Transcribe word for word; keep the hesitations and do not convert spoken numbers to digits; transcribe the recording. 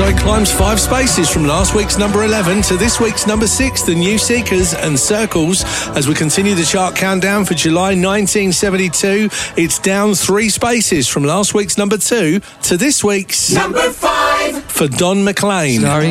So it climbs five spaces from last week's number eleven to this week's number six, The New Seekers and Circles. As we continue the chart countdown for July nineteen seventy-two, it's down three spaces from last week's number two to this week's number five for Don McLean. Sorry.